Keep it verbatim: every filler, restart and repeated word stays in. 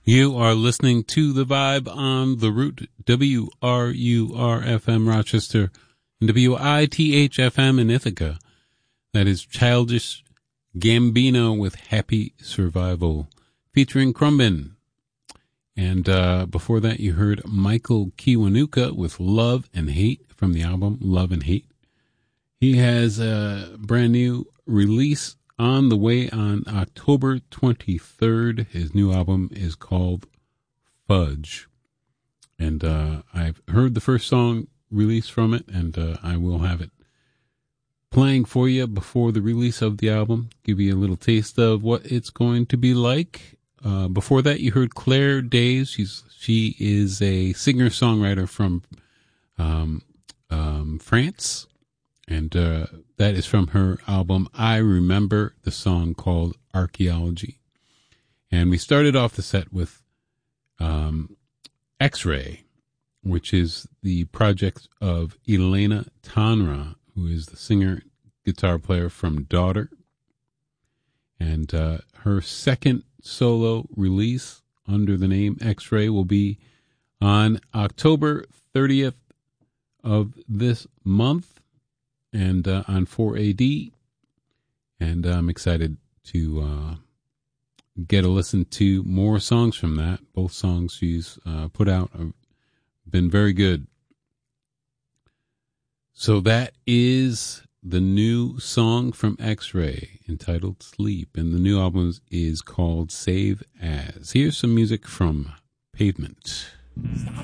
You are listening to The Vibe on The Root, W R U R F M Rochester, and W I T H F M in Ithaca. That is Childish Gambino with Happy Survival, featuring Crumbin. And uh, before that, you heard Michael Kiwanuka with Love and Hate from the album Love and Hate. He has a brand new release on the way on October twenty-third. His new album is called Fudge. And uh, I've heard the first song released from it, and uh, I will have it playing for you before the release of the album. Give you a little taste of what it's going to be like. Uh, before that, you heard Claire Days. She's, she is a singer-songwriter from um, um, France. And uh, that is from her album, I Remember, the song called Archaeology. And we started off the set with um, X-Ray, which is the project of Elena Tanra, who is the singer, guitar player from Daughter. And uh, her second solo release under the name X-Ray will be on October thirtieth of this month. And uh, on four A D, and I'm excited to uh, get a listen to more songs from that. Both songs she's uh, put out have been very good. So that is the new song from X-Ray entitled Sleep, and the new album is called Save As. Here's some music from Pavement.